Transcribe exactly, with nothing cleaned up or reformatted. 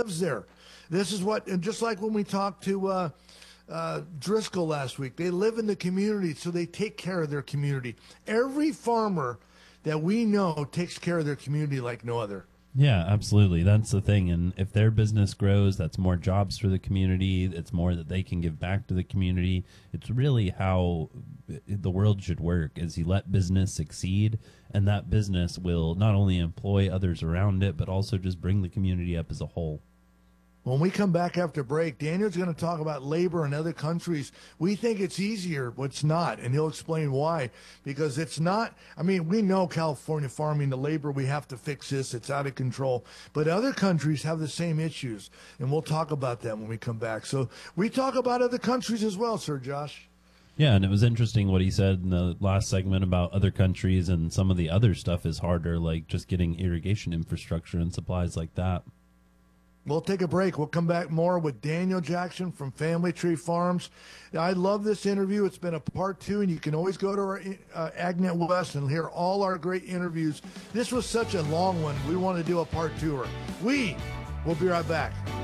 lives there. This is what, and just like when we talked to uh, uh, Driscoll last week, they live in the community, so they take care of their community. Every farmer that we know takes care of their community like no other. Yeah, absolutely. That's the thing. And if their business grows, that's more jobs for the community. It's more that they can give back to the community. It's really how the world should work, is you let business succeed, and that business will not only employ others around it, but also just bring the community up as a whole. When we come back after break, Daniel's going to talk about labor in other countries. We think it's easier, but it's not, and he'll explain why. Because it's not, I mean, we know California farming, the labor, we have to fix this. It's out of control. But other countries have the same issues, and we'll talk about that when we come back. So we talk about other countries as well, Sir Josh. Yeah, and it was interesting what he said in the last segment about other countries, and some of the other stuff is harder, like just getting irrigation infrastructure and supplies like that. We'll take a break. We'll come back more with Daniel Jackson from Family Tree Farms. I love this interview. It's been a part two, and you can always go to our uh, AgNet West and hear all our great interviews. This was such a long one. We want to do a part two. We will be right back.